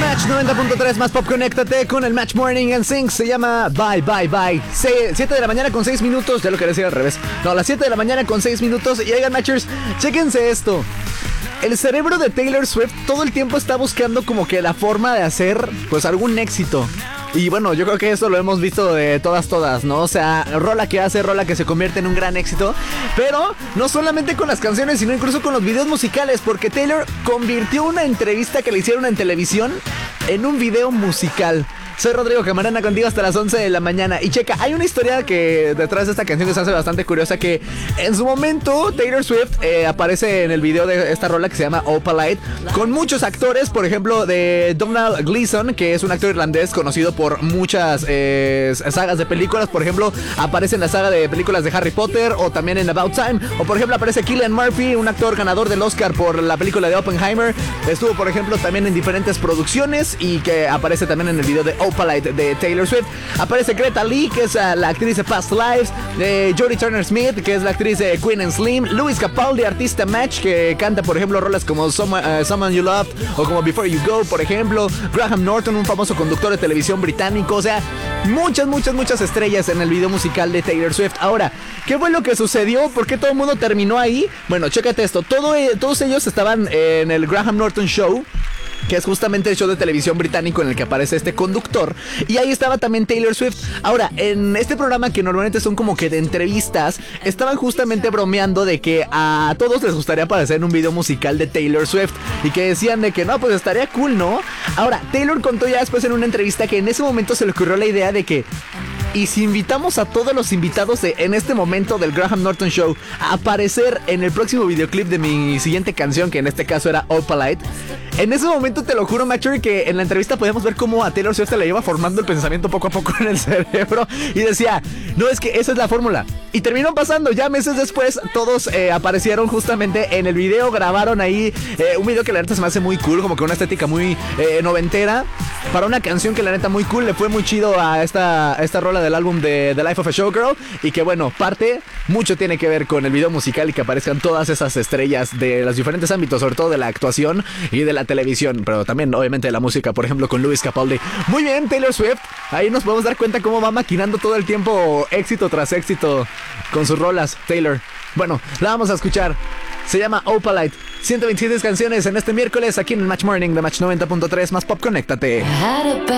Match 90.3 más pop, conéctate con el Match Morning and Sync. Se llama Bye Bye Bye. 7 de la mañana con 6 minutos. Ya lo quería decir al revés. No, las 7 de la mañana con 6 minutos. Y oigan, Matchers, chéquense esto. El cerebro de Taylor Swift todo el tiempo está buscando como que la forma de hacer pues algún éxito. Y bueno, yo creo que eso lo hemos visto de todas, ¿no? O sea, rola que hace, rola que se convierte en un gran éxito. Pero no solamente con las canciones, sino incluso con los videos musicales. Porque Taylor convirtió una entrevista que le hicieron en televisión en un video musical. Soy Rodrigo Camarena, contigo hasta las 11 de la mañana. Y checa, hay una historia que detrás de esta canción que se hace bastante curiosa. Que en su momento Taylor Swift aparece en el video de esta rola que se llama Opalite, con muchos actores, por ejemplo de Donald Gleeson, que es un actor irlandés conocido por muchas sagas de películas. Por ejemplo, aparece en la saga de películas de Harry Potter, o también en About Time. O por ejemplo aparece Cillian Murphy, un actor ganador del Oscar por la película de Oppenheimer. Estuvo por ejemplo también en diferentes producciones, y que aparece también en el video de Opalite de Taylor Swift. Aparece Greta Lee, que es la actriz de Past Lives, de Jodie Turner-Smith, que es la actriz de Queen and Slim, Louis Capaldi, artista Match, que canta por ejemplo rolas como Someone You Loved o como Before You Go, por ejemplo. Graham Norton, un famoso conductor de televisión británico. O sea, muchas estrellas en el video musical de Taylor Swift. Ahora, ¿qué fue lo que sucedió? ¿Por qué todo el mundo terminó ahí? Bueno, chécate esto. Todos ellos estaban en el Graham Norton Show, que es justamente el show de televisión británico en el que aparece este conductor. Y ahí estaba también Taylor Swift. Ahora, en este programa, que normalmente son como que de entrevistas, estaban justamente bromeando de que a todos les gustaría aparecer en un video musical de Taylor Swift, y que decían de que no, pues estaría cool, ¿no? Ahora, Taylor contó ya después en una entrevista que en ese momento se le ocurrió la idea de que, ¿y si invitamos a todos los invitados en este momento del Graham Norton Show a aparecer en el próximo videoclip de mi siguiente canción, que en este caso era Opalite? En ese momento, te lo juro, Macher, que en la entrevista podíamos ver cómo a Taylor Swift se le iba formando el pensamiento poco a poco en el cerebro, y decía, no, es que esa es la fórmula. Y terminó pasando, ya meses después todos aparecieron justamente en el video. Grabaron ahí un video que la neta se me hace muy cool, como que una estética muy noventera, para una canción que la neta muy cool. Le fue muy chido a esta rola del álbum de The Life of a Showgirl, y que bueno, mucho tiene que ver con el video musical y que aparezcan todas esas estrellas de los diferentes ámbitos, sobre todo de la actuación y de la televisión, pero también obviamente de la música, por ejemplo con Louis Capaldi. Muy bien, Taylor Swift, ahí nos podemos dar cuenta cómo va maquinando todo el tiempo éxito tras éxito con sus rolas, Taylor. Bueno, la vamos a escuchar, se llama Opalite. 127 canciones en este miércoles aquí en el Match Morning de Match 90.3 más pop, conéctate.